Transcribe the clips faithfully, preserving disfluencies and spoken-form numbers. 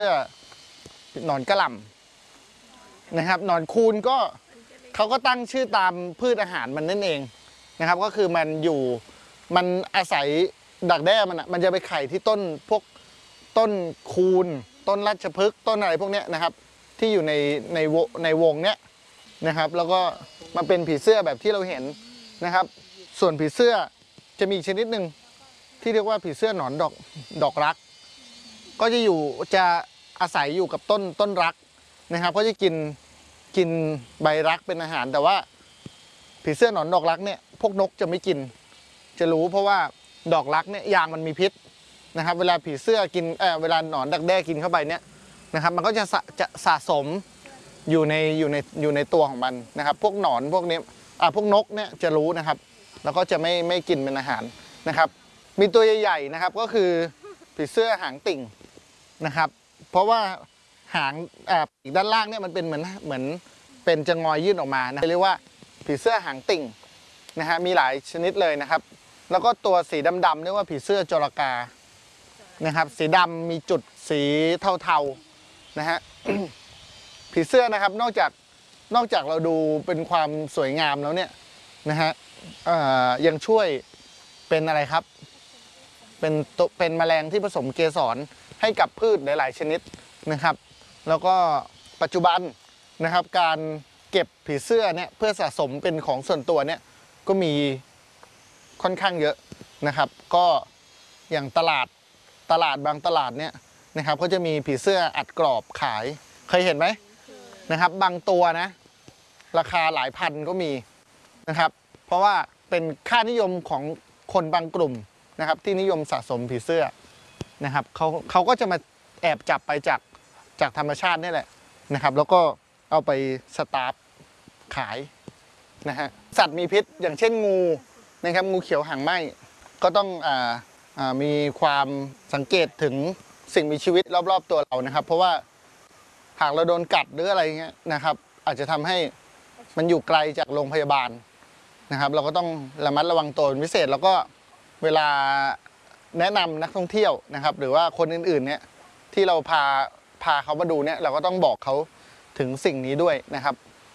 หนอนกระหล่ำนะครับหนอนคูนก็เขาก็ตั้งชื่อตามพืชอาหารมันนั่นเองนะครับก็คือมันอยู่มันอาศัยดักแด้มันอ่ะมันจะไปไข่ที่ต้นพวกต้นคูนต้นราชพฤกษ์ต้นอะไรพวกเนี้ยนะครับที่อยู่ในในวงในวงเนี้ยนะครับแล้วก็มาเป็นผีเสื้อแบบที่เราเห็นนะครับส่วนผีเสื้อจะมีชนิดหนึ่งที่เรียกว่าผีเสื้อหนอนดอกดอกรักก็จะอยู่จะอาศัยอยู่กับต้นต้นรักนะครับก็จะกินกินใบรักเป็นอาหารแต่ว่าผีเสื้อหนอนดอกรักเนี่ยพวกนกจะไม่กินจะรู้เพราะว่าดอกรักเนี่ยยางมันมีพิษนะครับเวลาผีเสื้อกินเออเวลาหนอนดักแด้กินเข้าไปเนี่ยนะครับมันก็จะจะสะสมอยู่ในอยู่ในอยู่ในตัวของมันนะครับพวกหนอนพวกนี้อ่าพวกนกเนี่ยจะรู้นะครับแล้วก็จะไม่ไม่กินเป็นอาหารนะครับมีตัวใหญ่ๆนะครับก็คือผีเสื้อหางติ่งนะครับเพราะว่าหางอ่าอีกด้านล่างเนี่ยมันเป็นเหมือนเหมือนเป็นจะงอยยื่นออกมานะเรียกว่าผีเสื้อหางติ่งนะฮะมีหลายชนิดเลยนะครับแล้วก็ตัวสีดำๆเรียกว่าผีเสื้อจรกานะครับสีดำมีจุดสีเทาๆนะฮะ ผีเสื้อนะครับนอกจากนอกจากเราดูเป็นความสวยงามแล้วเนี่ยนะฮะยังช่วยเป็นอะไรครับเป็นเป็นแมลงที่ผสมเกสรให้กับพืชหลายๆชนิดนะครับแล้วก็ปัจจุบันนะครับการเก็บผีเสื้อเนี่ยเพื่อสะสมเป็นของส่วนตัวเนี่ยก็มีค่อนข้างเยอะนะครับก็อย่างตลาดตลาดบางตลาดเนี่ยนะครับเขาจะมีผีเสื้ออัดกรอบขายเคยเห็นไหมนะครับบางตัวนะราคาหลายพันก็มีนะครับเพราะว่าเป็นค่านิยมของคนบางกลุ่มนะครับที่นิยมสะสมผีเสื้อนะครับเขาเขาก็จะมาแอบจับไปจากจากธรรมชาตินี่แหละนะครับแล้วก็เอาไปสตาร์ฟขายนะฮะสัตว์มีพิษอย่างเช่นงูนะครับงูเขียวหางไหม้ก็ต้องอ่าอ่ามีความสังเกตถึงสิ่งมีชีวิตรอบๆตัวเรานะครับเพราะว่าหากเราโดนกัดหรืออะไรเงี้ยนะครับอาจจะทำให้มันอยู่ไกลจากโรงพยาบาลนะครับเราก็ต้องระมัดระวังตัวเป็นพิเศษแล้วก็เวลาแนะนำนักท่องเที่ยวนะครับหรือว่าคนอื่นๆเนี่ยที่เราพาพาเขามาดูเนี่ยเราก็ต้องบอกเขาถึงสิ่งนี้ด้วยนะครับ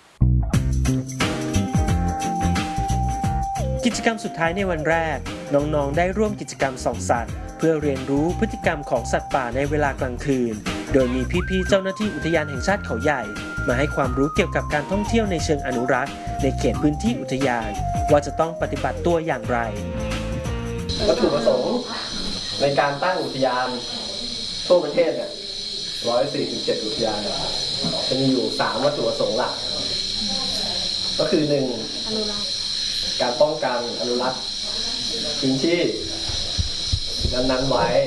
กิจกรรมสุดท้ายในวันแรกน้องๆได้ร่วมกิจกรรมส่องสัตว์เพื่อเรียนรู้พฤติกรรมของสัตว์ป่าในเวลากลางคืนโดยมีพี่ๆเจ้าหน้าที่อุทยานแห่งชาติเขาใหญ่มาให้ความรู้เกี่ยวกับการท่องเที่ยวในเชิงอนุรักษ์ในเขตพื้นที่อุทยานว่าจะต้องปฏิบัติตัวอย่างไรวัตถุประสงค์ในการตั้งอุทยานทั่วประเทศเนี่ยหนึ่งร้อยสี่สิบเจ็ดอุทยานจะมีอยู่สามวัตถุประสงค์หลักก็คือหนึ่งการป้องกันอนุรักษ์พื้นที่นั้นๆไว้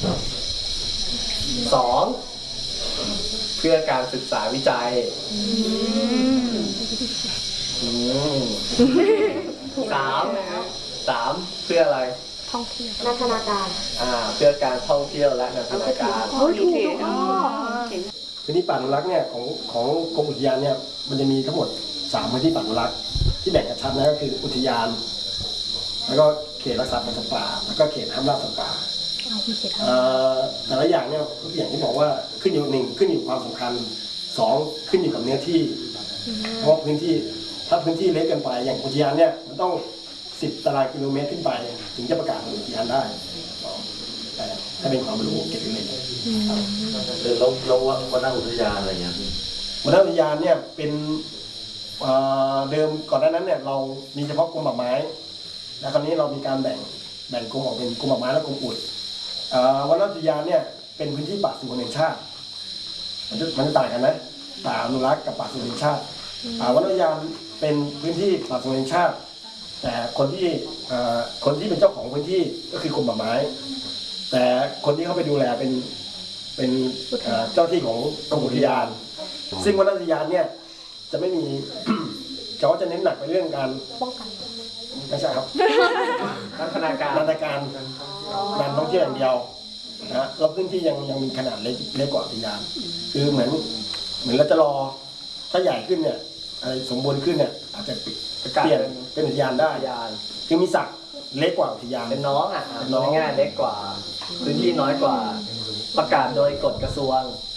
สองเพื่อการศึกษาวิจัยสามสามเพื่ออะไรท่องเที่ยวนันทนาการอ่าเพื่อการท่องเที่ยวและนันทนาการโอ้ถูกพื้นที่ป่าอนุรักษ์เนี่ยของของกรมอุทยานเนี่ยมันจะมีทั้งหมดสามพื้นที่ป่าอนุรักษ์ที่แบ่งกันชัดนะก็คืออุทยานแล้วก็เขตรักษาพันธุ์สัตว์ป่าแล้วก็เขตห้ามล่าสัตว์ป่าแต่ละอย่างเนี่ยอย่างที่บอกว่าขึ้นอยู่หนึ่งขึ้นอยู่ความสำคัญสองขึ้นอยู่กับเนื้อที่เพราะพื้นที่ถ้าพื้นที่เล็กเกินไปอย่างอุทยานเนี่ยมันต้องสิบตารางกิโลเมตรขึ้นไปถึงจะประกาศเป็นอุทยานได้แต่ถ้าเป็นความรู้เก็บไว้เลยแล้วแล้ววันหน้าอุทยานอะไรเงี้ยวันหน้าอุทยานเนี่ยเป็นเดิมก่อนหน้านั้นเนี่ยเรามีเฉพาะกรมป่าไม้แล้วคราวนี้เรามีการแบ่งแบ่งกรมออกเป็นกรมป่าไม้และกรมอุทวันหน้าอุทยานเนี่ยเป็นพื้นที่ป่าสงวนแห่งชาติมันจะมันจะต่างกันนะป่าอนุรักษ์กับป่าสงวนแห่งชาติวันหน้าอุทยานเป็นพื้นที่ป่าสงวนแห่งชาติแต่คนที่คนที่เป็นเจ้าของพื้นที่ก็คือกรมป่าไม้แต่คนที่เข้าไปดูแลเป็นเป็นเจ้าที่ของกรมอุทยานซึ่งวันอุทยานเนี่ยจะไม่มีเขาจะเน้นหนักไปเรื่องการป้องกันไม่ใช่ครับนันทนาการนันทนาการการท่องเที่ยวอย่างเดียวนะแล้วพื้นที่ยังยังมีขนาดเล็กเล็กกว่าอุทยานคือเหมือนเหมือนเราจะรอถ้าใหญ่ขึ้นเนี่ยอะไรสมบูรณ์ขึ้นเนี่ยอาจจะเปลี่ยนเป็นอุทยานได้คือมีศักดิ์เล็กกว่าอุทยานเป็นน้องอ่ะเป็นน้องง่ายเล็กกว่าพื้นที่น้อยกว่าประกาศโดยกฎกระทรวง